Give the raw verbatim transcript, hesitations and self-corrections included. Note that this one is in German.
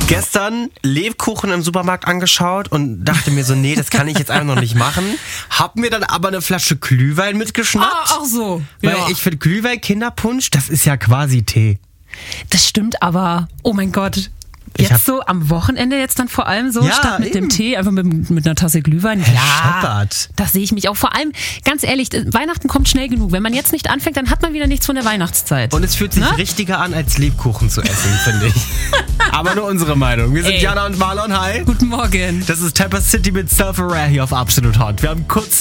Gestern Lebkuchen im Supermarkt angeschaut und dachte mir so, nee, das kann ich jetzt einfach noch nicht machen. Hab mir dann aber eine Flasche Glühwein mitgeschnappt. Ah, ach so. Weil Ja. ich finde Glühwein, Kinderpunsch, das ist ja quasi Tee. Das stimmt aber. Oh mein Gott. Ich Jetzt hab- so am Wochenende jetzt dann vor allem so, Ja, statt mit eben. dem Tee, einfach mit, mit einer Tasse Glühwein. Herr Ja, Scheppert. das sehe ich mich auch. Vor allem, ganz ehrlich, Weihnachten kommt schnell genug. Wenn man jetzt nicht anfängt, dann hat man wieder nichts von der Weihnachtszeit. Und es fühlt sich Na? richtiger an, als Lebkuchen zu essen, finde ich. Aber nur unsere Meinung. Wir sind Ey. Jana und Marlon, hi. Guten Morgen. Das ist Tapper City mit Surfer Rare hier auf Absolut Hot. Wir haben kurz